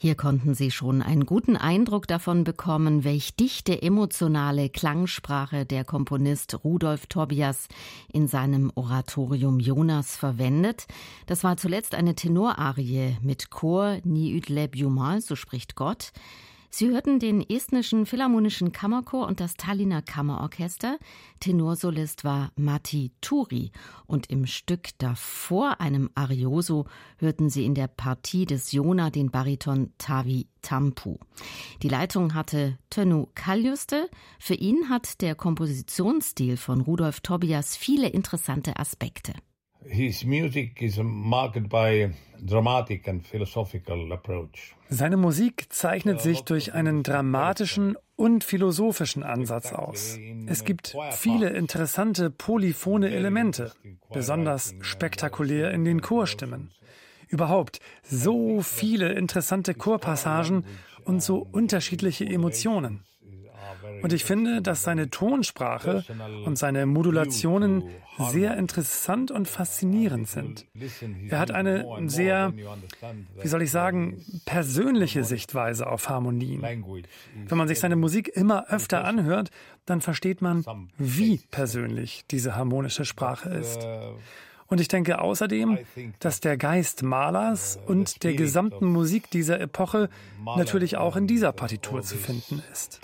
Hier konnten Sie schon einen guten Eindruck davon bekommen, welch dichte emotionale Klangsprache der Komponist Rudolf Tobias in seinem Oratorium Jonas verwendet. Das war zuletzt eine Tenorarie mit Chor Ni Ydleb Jumal, so spricht Gott. Sie hörten den Estnischen Philharmonischen Kammerchor und das Tallinner Kammerorchester. Tenorsolist war Matti Turi. Und im Stück davor, einem Arioso, hörten Sie in der Partie des Jona den Bariton Tavi Tampu. Die Leitung hatte Tönnu Kaljuste. Für ihn hat der Kompositionsstil von Rudolf Tobias viele interessante Aspekte. His music is marked by dramatic and philosophical approach. Seine Musik zeichnet sich durch einen dramatischen und philosophischen Ansatz aus. Es gibt viele interessante polyphone Elemente, besonders spektakulär in den Chorstimmen. Überhaupt so viele interessante Chorpassagen und so unterschiedliche Emotionen. Und ich finde, dass seine Tonsprache und seine Modulationen sehr interessant und faszinierend sind. Er hat eine sehr, persönliche Sichtweise auf Harmonien. Wenn man sich seine Musik immer öfter anhört, dann versteht man, wie persönlich diese harmonische Sprache ist. Und ich denke außerdem, dass der Geist Mahlers und der gesamten Musik dieser Epoche natürlich auch in dieser Partitur zu finden ist.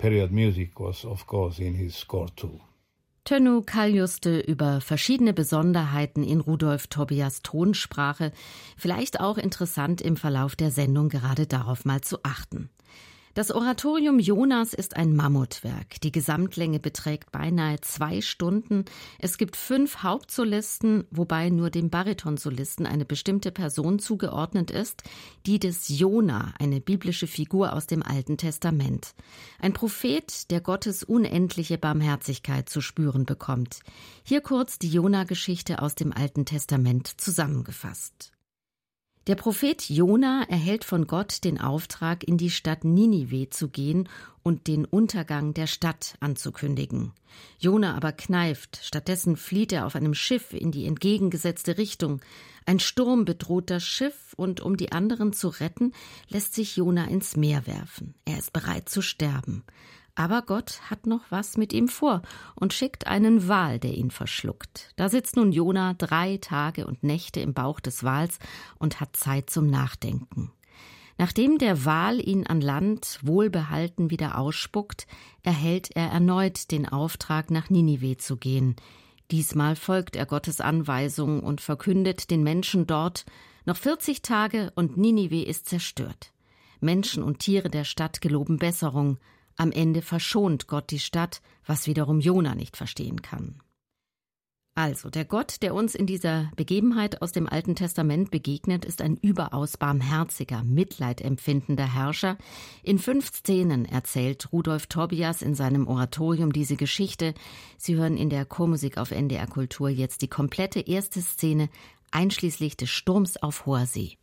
Tönnu Kaljuste über verschiedene Besonderheiten in Rudolf Tobias Tonsprache. Vielleicht auch interessant im Verlauf der Sendung gerade darauf mal zu achten. Das Oratorium Jonas ist ein Mammutwerk. Die Gesamtlänge beträgt beinahe 2 Stunden. Es gibt 5 Hauptsolisten, wobei nur dem Baritonsolisten eine bestimmte Person zugeordnet ist, die des Jona, eine biblische Figur aus dem Alten Testament. Ein Prophet, der Gottes unendliche Barmherzigkeit zu spüren bekommt. Hier kurz die Jona-Geschichte aus dem Alten Testament zusammengefasst. Der Prophet Jona erhält von Gott den Auftrag, in die Stadt Ninive zu gehen und den Untergang der Stadt anzukündigen. Jona aber kneift, stattdessen flieht er auf einem Schiff in die entgegengesetzte Richtung. Ein Sturm bedroht das Schiff und um die anderen zu retten, lässt sich Jona ins Meer werfen. Er ist bereit zu sterben. Aber Gott hat noch was mit ihm vor und schickt einen Wal, der ihn verschluckt. Da sitzt nun Jona 3 Tage und Nächte im Bauch des Wals und hat Zeit zum Nachdenken. Nachdem der Wal ihn an Land wohlbehalten wieder ausspuckt, erhält er erneut den Auftrag, nach Ninive zu gehen. Diesmal folgt er Gottes Anweisung und verkündet den Menschen dort: Noch 40 Tage und Ninive ist zerstört. Menschen und Tiere der Stadt geloben Besserung. Am Ende verschont Gott die Stadt, was wiederum Jona nicht verstehen kann. Also, der Gott, der uns in dieser Begebenheit aus dem Alten Testament begegnet, ist ein überaus barmherziger, mitleidempfindender Herrscher. In 5 Szenen erzählt Rudolf Tobias in seinem Oratorium diese Geschichte. Sie hören in der Chormusik auf NDR Kultur jetzt die komplette erste Szene, einschließlich des Sturms auf hoher See.